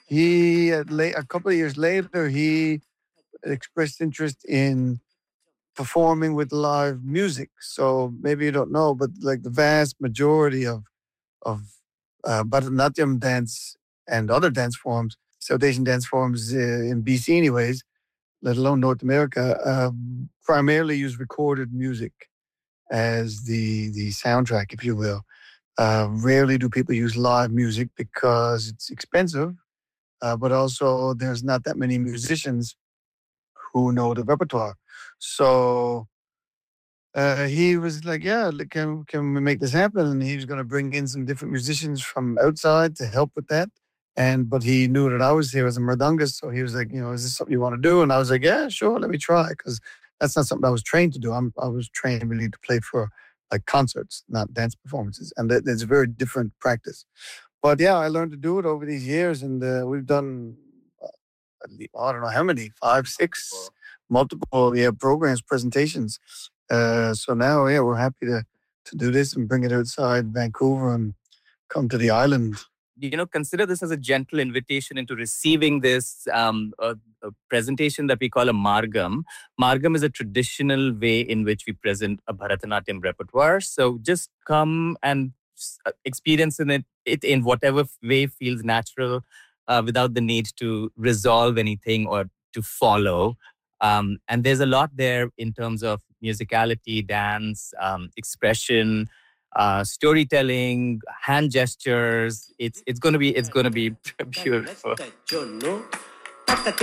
A couple of years later, he expressed interest in performing with live music. So maybe you don't know, but like the vast majority of Bharatanatyam dance and other dance forms, South Asian dance forms in BC, anyways, let alone North America, primarily use recorded music as the soundtrack, if you will. Rarely do people use live music because it's expensive, but also there's not that many musicians who know the repertoire. So he was like, "Yeah, can we make this happen?" And he was going to bring in some different musicians from outside to help with that. But he knew that I was here as a mridangist, so he was like, "Is this something you want to do?" And I was like, "Yeah, sure, let me try," because that's not something I was trained to do. I was trained really to play for like concerts, not dance performances, and it's a very different practice. But yeah, I learned to do it over these years, and we've done I don't know how many, five, six, multiple programs, presentations. So now, yeah, we're happy to do this and bring it outside Vancouver and come to the island. Consider this as a gentle invitation into receiving this a presentation that we call a margam. Margam is a traditional way in which we present a Bharatanatyam repertoire. So just come and experience it in whatever way feels natural, without the need to resolve anything or to follow. And there's a lot there in terms of musicality, dance, expression, storytelling, hand gestures. It's going to be beautiful.